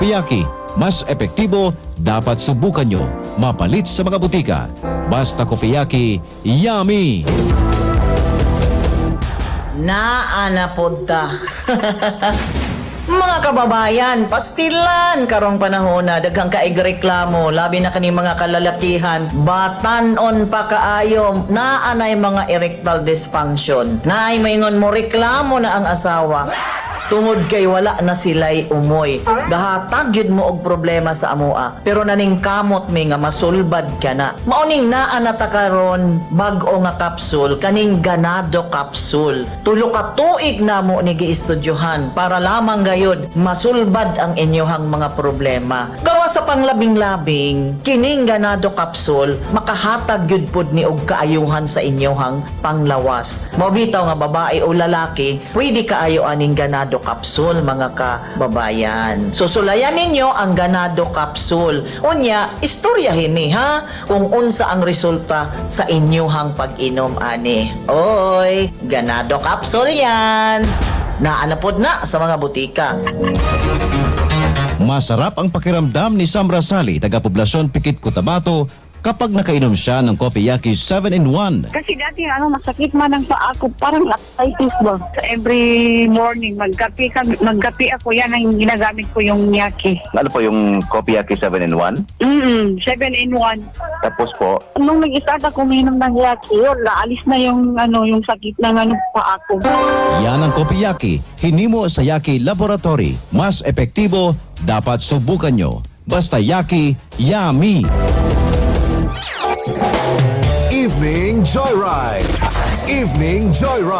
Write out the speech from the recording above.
Kopiyaki, mas epektibo, dapat subukan nyo. Mapalit sa mga butika. Basta Kopiyaki, yummy! Naanapod Mga kababayan, pastilan karong panahon na daghang kaig reklamo, labi na kani mga kalalakihan, batanon pa kaayo, naanay mga erectile dysfunction. Naay maingon mo reklamo na ang asawa. Tungod kay wala na sila'y umoy. Gahatag yun mo og problema sa amoa. Pero naning kamot mi nga masulbad ka na. Mauning naanata karon bag-o nga kapsul, kaning ganado kapsul. Tulo ka tuig na mo ni giistudyohan para lamang gayud masulbad ang inyohang mga problema. Gawa sa panglabing-labing, kining ganado kapsul makahatag yun pod ni og kaayuhan sa inyohang panglawas. Mabitaw nga babae o lalaki, pwede kaayo aning ganado kapsul mga kababayan. Susulayan ninyo ang ganado kapsul. Unya, istoryahin ni ha kung unsa ang resulta sa inyohang pag-inom ani. Oy, ganado kapsul yan. Naanapod na sa mga butika. Masarap ang pakiramdam ni Samra Sali, taga-poblasyon Pikit, Cotabato, kapag nakainom siya ng Kopiyaki 7-in-1. Kasi dati masakit man ang paa ko, parang arthritis ba. Every morning magkape ako, yan ang ginagamit ko yung Yaki. Ano po yung Kopiyaki 7-in-1? 7-in-1. Tapos po, Nung nag-start ako uminom ng Yaki, yun, naalis na yung sakit ng paa ko. Yan ang Kopiyaki, hinimo sa Yaki Laboratory. Mas epektibo, dapat subukan nyo. Basta Yaki, yummy! Evening Joyride. Evening Joyride.